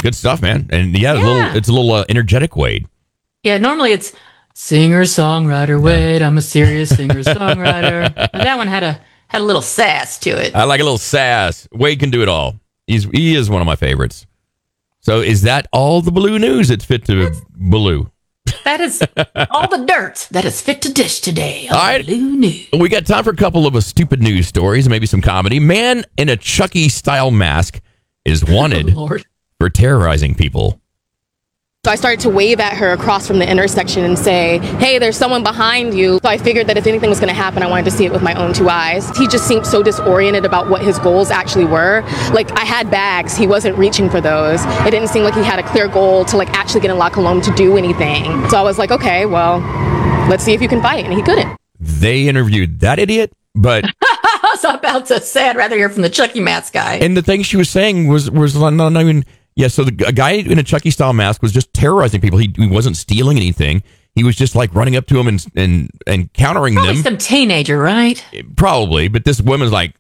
good stuff, man. And yeah, Yeah. it's a little energetic, Wade. Yeah, normally it's singer-songwriter Wade. I'm a serious singer-songwriter. But that one had a little sass to it. I like a little sass. Wade can do it all. He is one of my favorites. So is that all the Baloo news that's fit to Baloo? That is all the dirt that is fit to dish today. All right. Baloo News. We got time for a couple of stupid news stories, maybe some comedy. Man in a Chucky-style mask is wanted Oh, Lord. for terrorizing people. So I started to wave at her across from the intersection and say, hey, there's someone behind you. So I figured that if anything was going to happen, I wanted to see it with my own two eyes. He just seemed so disoriented about what his goals actually were. Like, I had bags. He wasn't reaching for those. It didn't seem like he had a clear goal to, like, actually get in La Colombe to do anything. So I was like, okay, well, let's see if you can fight. And he couldn't. They interviewed that idiot, but... I was about to say I'd rather hear from the Chucky mask guy. And the thing she was saying was not even... Yeah, so a guy in a Chucky-style mask was just terrorizing people. He wasn't stealing anything. He was just like running up to them and countering Probably them. some teenager, right? Probably, but this woman's like,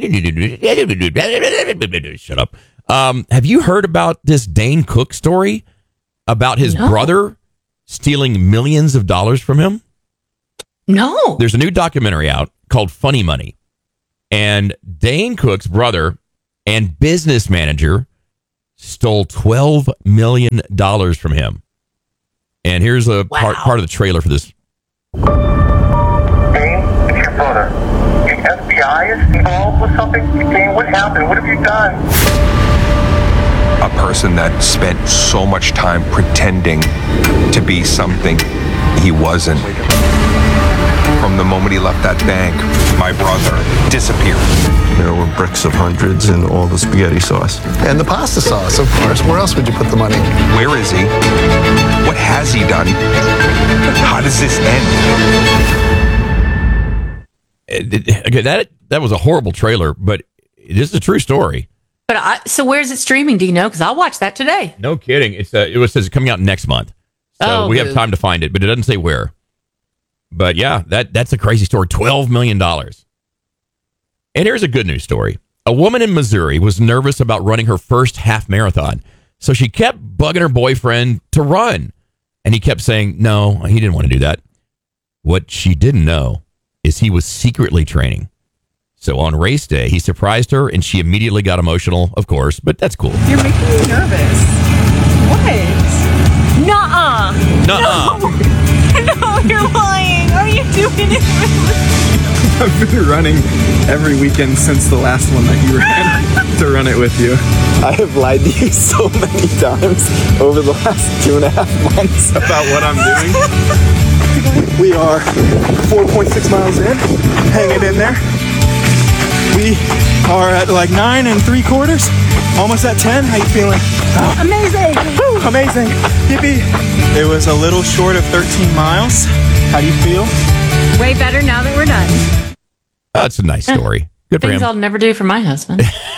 shut up. Have you heard about this Dane Cook story about his brother stealing millions of dollars from him? No. There's a new documentary out called Funny Money. And Dane Cook's brother and business manager stole $12 million from him. And here's a part of the trailer for this. Dane, it's your brother. The FBI is involved with something? Dane, what happened? What have you done? A person that spent so much time pretending to be something he wasn't. From the moment he left that bank, my brother disappeared. There were bricks of hundreds and all the spaghetti sauce. And the pasta sauce, of course. Where else would you put the money? Where is he? What has he done? How does this end? That was a horrible trailer, but it is a true story. But so where's it streaming? Do you know? Because I'll watch that today. No kidding. It says it's coming out next month. So we have time to find it, but it doesn't say where. But yeah, that's a crazy story. $12 million. And here's a good news story. A woman in Missouri was nervous about running her first half marathon. So she kept bugging her boyfriend to run. And he kept saying, no, he didn't want to do that. What she didn't know is he was secretly training. So on race day, he surprised her and she immediately got emotional, of course, but that's cool. You're making me nervous. What? Nuh-uh. Nuh-uh. No, you're lying. Are you doing it really? I've been running every weekend since the last one that you ran to run it with you. I have lied to you so many times over the last 2.5 months about what I'm doing. We are 4.6 miles in, hanging in there. We are at like 9 3/4, almost at 10. How you feeling? Oh. Amazing. Woo, amazing. Yippee. It was a little short of 13 miles. How do you feel? Way better now that we're done. That's a nice story. Good for Things him. I'll never do for my husband.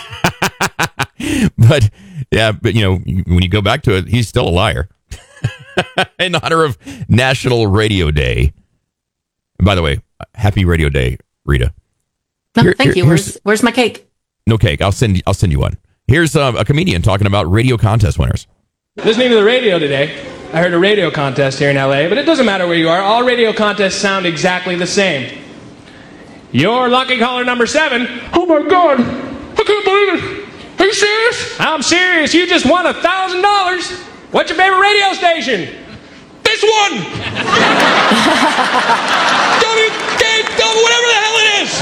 But you know, when you go back to it, he's still a liar. In honor of National Radio Day. And by the way, happy Radio Day, Rita. No, thank you. Where's my cake? No cake. I'll send you one. Here's a comedian talking about radio contest winners. Listening to the radio today, I heard a radio contest here in LA, but it doesn't matter where you are. All radio contests sound exactly the same. You're lucky caller number 7. Oh my God! I can't believe it. Are you serious? I'm serious. You just won $1,000. What's your favorite radio station? This one. Whatever the hell it is.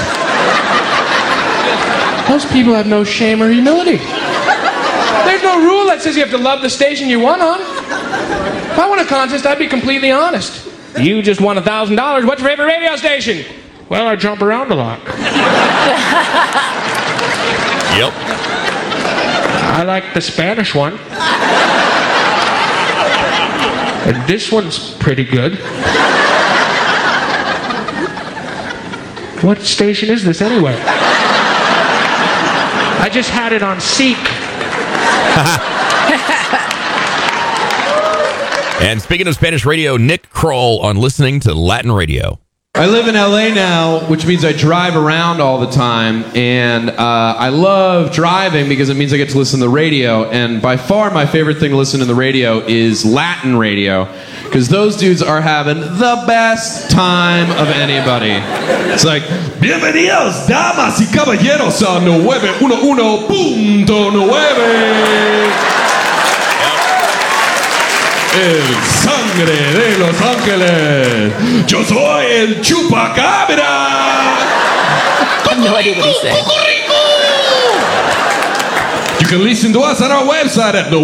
Most people have no shame or humility. There's no rule that says you have to love the station you won on. If I won a contest, I'd be completely honest. You just won $1,000. What's your favorite radio station? Well, I jump around a lot. Yep. I like the Spanish one. And this one's pretty good. What station is this anyway? I just had it on Seek. And speaking of Spanish radio, Nick Kroll on listening to Latin radio. I live in LA now, which means I drive around all the time, and I love driving because it means I get to listen to the radio, and by far my favorite thing to listen to the radio is Latin radio, because those dudes are having the best time of anybody. It's like, bienvenidos, damas y caballeros, a 911.9. El sangre de Los Ángeles. Yo soy el chupacabra. I have no idea what he's saying. You can listen to us at our website at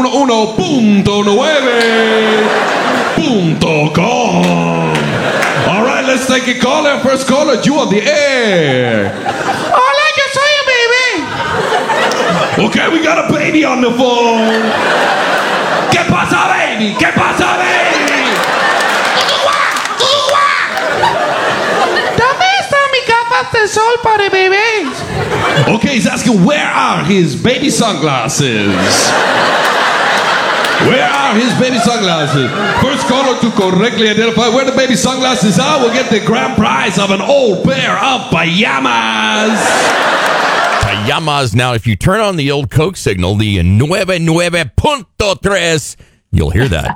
911.9.com. All right, let's take a caller. First caller, you on the air. Hola, yo soy a baby. Okay, we got a baby on the phone. ¿Qué pasa, baby? ¿Qué pasa, baby? ¿Dónde están mis gafas de sol para bebés? Okay, he's asking where are his baby sunglasses? Where are his baby sunglasses? First caller to correctly identify where the baby sunglasses are will get the grand prize of an old pair of pajamas. Pajamas. Now, if you turn on the old Coke signal, the 99.3, you'll hear that.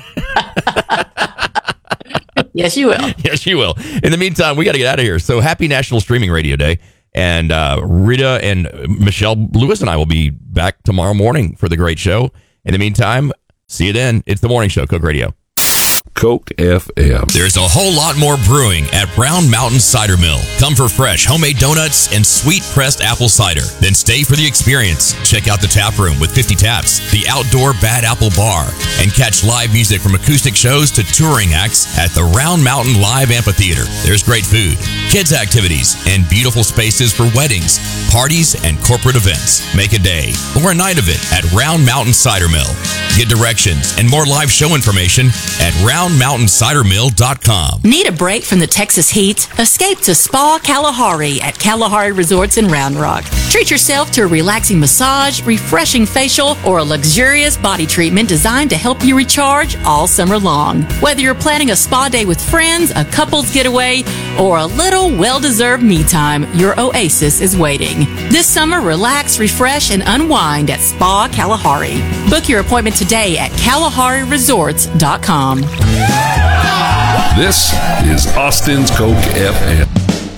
Yes, you will. Yes, you will. In the meantime, we got to get out of here. So happy National Streaming Radio Day. And Rita and Michelle Lewis and I will be back tomorrow morning for the great show. In the meantime, see you then. It's the morning show, Coke Radio. Coke FM. There's a whole lot more brewing at Round Mountain Cider Mill. Come for fresh homemade donuts and sweet pressed apple cider. Then stay for the experience. Check out the tap room with 50 taps, the outdoor Bad Apple Bar, and catch live music from acoustic shows to touring acts at the Round Mountain Live Amphitheater. There's great food, kids activities, and beautiful spaces for weddings, parties, and corporate events. Make a day or a night of it at Round Mountain Cider Mill. Get directions and more live show information at RoundMountainCiderMill.com. Need a break from the Texas heat? Escape to Spa Kalahari at Kalahari Resorts in Round Rock. Treat yourself to a relaxing massage, refreshing facial, or a luxurious body treatment designed to help you recharge all summer long. Whether you're planning a spa day with friends, a couple's getaway, or a little well-deserved me time, your oasis is waiting. This summer, relax, refresh, and unwind at Spa Kalahari. Book your appointment today at KalahariResorts.com. This is Austin's Coke FM.